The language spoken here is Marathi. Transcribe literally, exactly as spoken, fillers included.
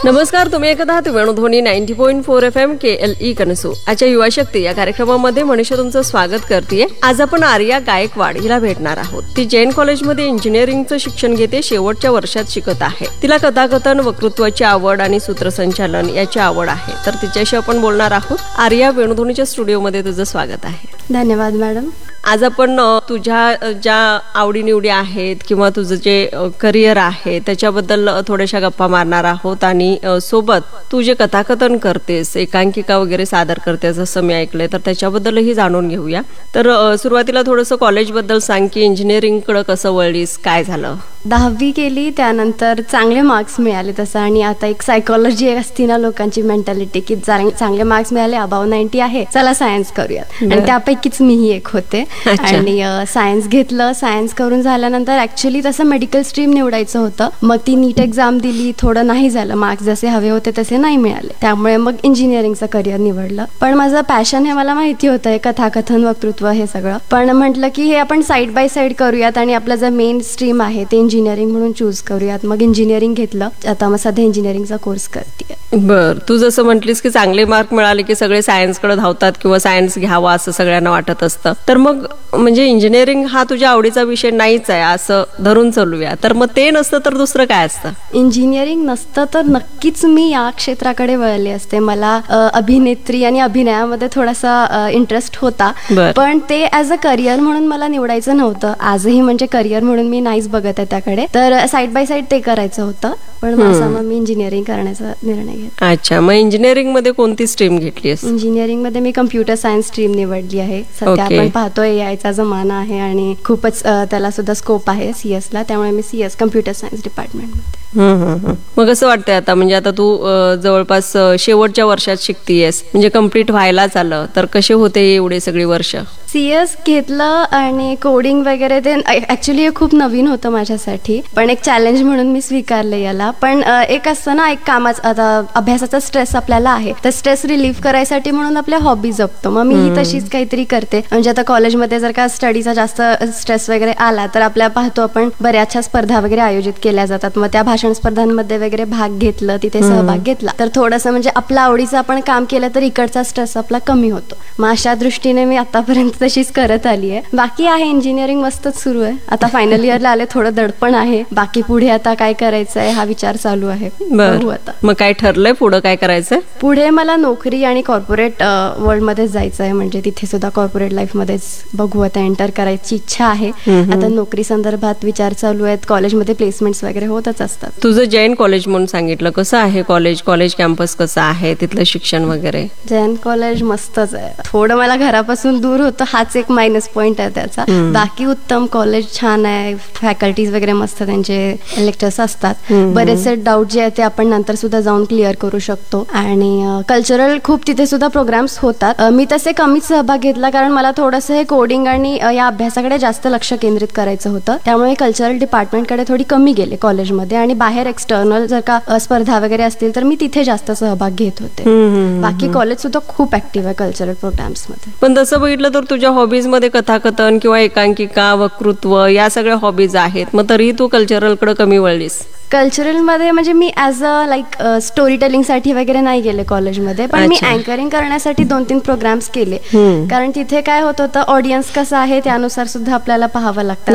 नमस्कार, तुम्ही ऐकत आहात Venudhwani ninety point four F M के एल ई कनसू. आजच्या युवा शक्ती या कार्यक्रमामध्ये मनीषा तुमचं स्वागत करते. आज आपण आर्या गायकवाड हिला भेटणार आहोत. ती जैन कॉलेजमध्ये इंजिनिअरिंगचं शिक्षण घेते, शेवटच्या वर्षात शिकत आहे. तिला कथाकथन, वक्तृत्वाची आवड आणि सूत्रसंचालन याची आवड आहे. तर तिच्याशी आपण बोलणार आहोत. आर्या, वेणुध्वनीच्या स्टुडिओमध्ये तुझं स्वागत आहे. धन्यवाद मॅडम. आज आपण तुझ्या ज्या आवडीनिवडी आहेत किंवा तुझं जे करिअर आहे त्याच्याबद्दल थोड्याशा गप्पा मारणार आहोत आणि सोबत तू जे कथाकथन करतेस, एकांकिका वगैरे सादर करतेस असं मी ऐकलंय, तर त्याच्याबद्दलही जाणून घेऊया. तर सुरुवातीला थोडंसं कॉलेजबद्दल सांग की इंजिनिअरिंगकडे कसं वळलीस, काय झालं? दहावी केली, त्यानंतर चांगले मार्क्स मिळाले तसं. आणि आता एक सायकोलॉजी असती ना लोकांची मेंटॅलिटी की चांगले मार्क्स मिळाले, अबाव नाईन्टी आहे, चला सायन्स करूयात. आणि त्यापैकीच मीही एक होते. आणि सायन्स घेतलं. सायन्स करून झाल्यानंतर ऍक्च्युली तसं मेडिकल स्ट्रीम निवडायचं होतं. मग ती नीट एक्झाम दिली, थोडं नाही झालं, मार्क्स जसे हवे होते तसे नाही मिळाले, त्यामुळे मग इंजिनिअरिंगचं करिअर निवडलं. पण माझं पॅशन हे मला माहिती होतं, कथाकथन, वक्तृत्व हे सगळं. पण म्हटलं की हे आपण साईड बाय साईड करूयात आणि आपलं जर मेन स्ट्रीम आहे ते इंजिनिअरिंग म्हणून चूज करूयात. मग इंजिनिअरिंग घेतलं. आता मग सध्या इंजिनिअरिंगचा कोर्स करते. बर, तू जसं म्हटलीस की चांगले मार्क मिळाले की सगळे सायन्सकडे धावतात किंवा सायन्स घ्यावा असं सगळ्यांना वाटत असतं. तर मग म्हणजे इंजिनिअरिंग हा तुझ्या आवडीचा विषय नाहीच आहे असं धरून चालूया. तर मग ते नसतं तर दुसरं काय असतं? इंजिनिअरिंग नसतं तर नक्कीच मी या क्षेत्राकडे वळले असते. मला अभिनेत्री आणि अभिनयामध्ये थोडासा इंटरेस्ट होता, पण ते ऍज अ करिअर म्हणून मला निवडायचं नव्हतं. आजही म्हणजे करिअर म्हणून मी नाहीच बघत आहे त्याकडे. तर साईड बाय साईड ते करायचं होतं. पण माझा मग मी इंजिनिअरिंग करण्याचा निर्णय घेतला. अच्छा, मग इंजिनिअरिंग मध्ये कोणती स्ट्रीम घेतलीस? इंजिनिअरिंग मध्ये मी कम्प्युटर सायन्स स्ट्रीम निवडली आहे. सध्या आपण पाहतोय यायचा जमाना आहे आणि खूपच त्याला सुद्धा स्कोप आहे सीएस ला, त्यामुळे मी सीएस कम्प्युटर सायन्स डिपार्टमेंट मध्ये. मग कसं वाटतंय आता, म्हणजे आता तू जवळपास शेवटच्या वर्षात शिकतीयस, म्हणजे कम्प्लीट व्हायलाच आलं, तर कसे होते एवढे सगळी वर्ष? सीएस घेतलं आणि कोडिंग वगैरे ते ऍक्च्युली हे खूप नवीन होतं माझ्यासाठी, पण एक चॅलेंज म्हणून मी स्वीकारले याला. पण एक असतं ना, एक कामाचा, आता अभ्यासाचा स्ट्रेस आपल्याला आहे, तर स्ट्रेस रिलीफ करायसाठी म्हणून आपल्या हॉबी जपतो. मग मी ही तशीच काहीतरी करते. म्हणजे आता कॉलेजमध्ये जर का स्टडीचा जास्त स्ट्रेस वगैरे आला तर आपल्या पाहतो आपण बऱ्याचशा स्पर्धा वगैरे आयोजित केल्या जातात. मग त्या भाषण स्पर्धांमध्ये वगैरे भाग घेतलं, तिथे सहभाग घेतला तर थोडंसं म्हणजे आपल्या आवडीचं आपण काम केलं तर इकडचा स्ट्रेस आपला कमी होतो. मग अशा दृष्टीने मी आतापर्यंत तशीच करत आली आहे. बाकी आहे इंजिनिअरिंग मस्तच सुरू आहे. आता फायनल इयरला आले, थोडं दडपण आहे. बाकी पुढे आता काय करायचं आहे हा विचार चालू आहे. बघू आता. मग काय ठरलंय पुढे काय करायचंय? पुढे मला नोकरी आणि कॉर्पोरेट वर्ल्ड मध्येच जायचं आहे. म्हणजे तिथे सुद्धा कॉर्पोरेट लाईफ मध्येच बघू आता एंटर करायची इच्छा आहे. आता नोकरी संदर्भात विचार चालू आहेत. कॉलेजमध्ये प्लेसमेंट्स वगैरे होतच असतात. तुझं जैन कॉलेज म्हणून सांगितलं, कसं आहे कॉलेज? कॉलेज कॅम्पस कसं आहे, तिथलं शिक्षण वगैरे? जैन कॉलेज मस्तच आहे. थोडं मला घरापासून दूर होतं, हाच एक मायनस पॉइंट आहे त्याचा. बाकी उत्तम कॉलेज, छान आहे. फॅकल्टीज वगैरे मस्त, त्यांचे लेक्चर्स असतात. बरेचसे डाऊट जे आहे ते आपण नंतर सुद्धा जाऊन क्लिअर करू शकतो. आणि कल्चरल खूप तिथे सुद्धा प्रोग्राम्स होतात. मी तसे कमीच सहभाग घेतला, कारण मला थोडंसं हे कोडिंग आणि या अभ्यासाकडे जास्त लक्ष केंद्रित करायचं होतं. त्यामुळे कल्चरल डिपार्टमेंटकडे थोडी कमी गेले कॉलेजमध्ये. आणि बाहेर एक्सटर्नल जर का स्पर्धा वगैरे असतील तर मी तिथे जास्त सहभाग घेत होते. बाकी कॉलेज सुद्धा खूप ऍक्टिव्ह आहे कल्चरल प्रोग्राम्स मध्ये. पण तसं बघितलं तर तुझ्या हॉबीज मध्ये कथाकथन किंवा एकांकिका, वक्तृत्व या सगळ्या हॉबीज आहेत, मग तरीही तू कल्चरल कडे कमी वळलीस? कल्चरल मध्ये म्हणजे मी as a like story telling साठी वगैरे नाही गेले कॉलेजमध्ये, पण मी अँकरिंग करण्यासाठी दोन तीन प्रोग्राम्स केले. कारण तिथे काय होत होतं, ऑडियन्स कसं आहे त्यानुसार सुद्धा आपल्याला पाहावं लागतं.